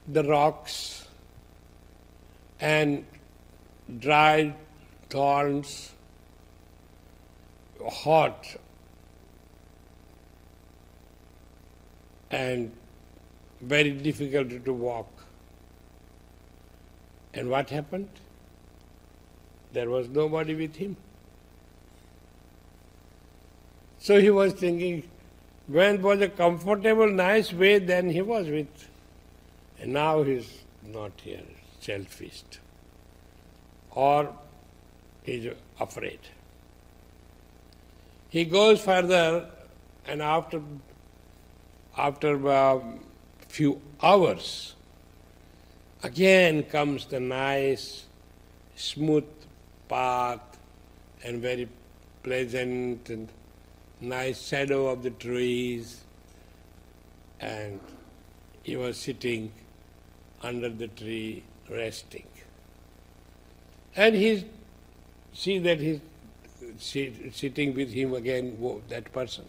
the rocks and dried thorns, hot and very difficult to walk. And what happened? There was nobody with him. So he was thinking, when it was a comfortable, nice way, then he was with. And now he's not here, selfish. Or he's afraid. He goes further, and after a few hours, again comes the nice, smooth path and very pleasant and nice shadow of the trees, and he was sitting under the tree resting. And he see that he's sitting with him again, that person.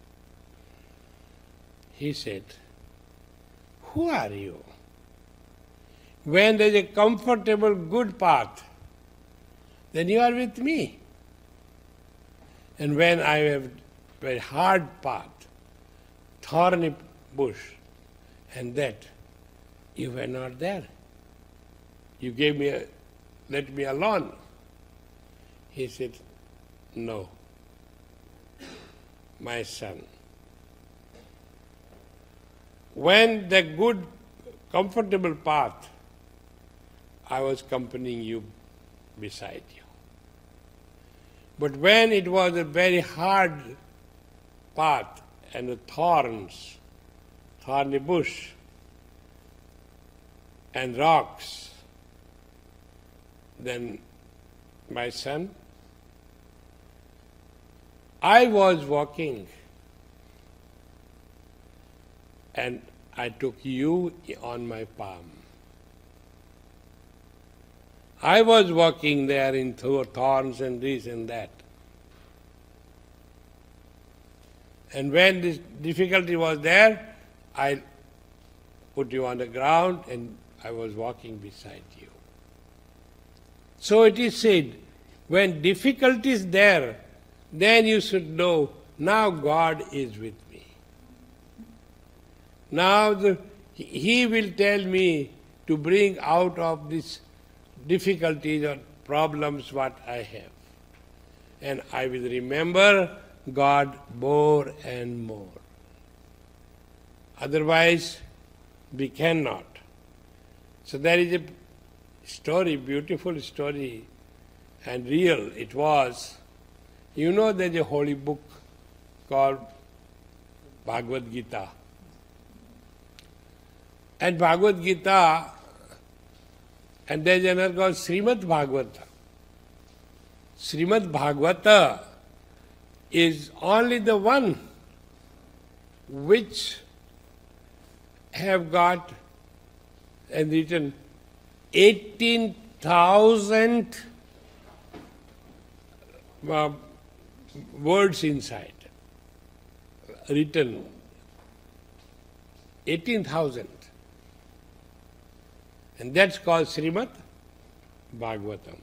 He said, "Who are you? When there is a comfortable, good path, then you are with me. And when I have very hard path, thorny bush, and that, you were not there. You let me alone." He said, "No, my son. When the good, comfortable path, I was accompanying you beside you. But when it was a very hard path and the thorny bush and rocks, then, my son, I was walking and I took you on my palm. I was walking there in through thorns and this and that. And when this difficulty was there, I put you on the ground and I was walking beside you." So it is said, when difficulty is there, then you should know, now God is with me. Now He will tell me to bring out of this difficulties or problems what I have. And I will remember God more and more. Otherwise, we cannot. So there is a story, beautiful story, and real it was. You know there's a holy book called Bhagavad Gita. And Bhagavad Gita, and there's another called Srimad Bhagavata. Srimad Bhagavata is only the one which have got and written 18,000 words inside. Written 18,000. And that's called Srimad Bhagavatam.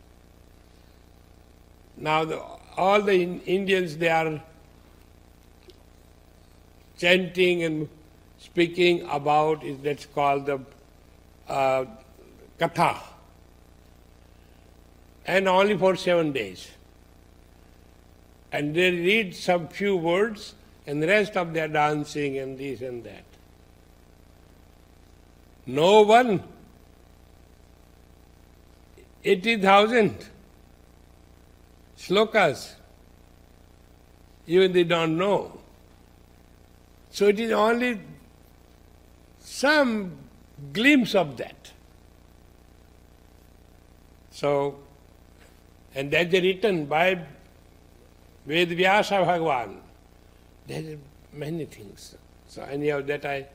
Now all the Indians, they are chanting and speaking about it, that's called the Katha. And only for 7 days. And they read some few words and the rest of their dancing and this and that. No one, 80,000 slokas, even they don't know. So it is only some glimpse of that. So, and that's written by Vedvyasa Bhagavan. There are many things. So anyhow, the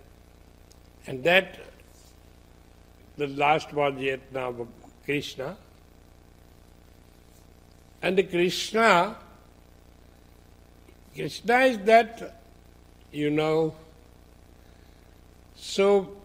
last was yet now Krishna. And the Krishna is that, so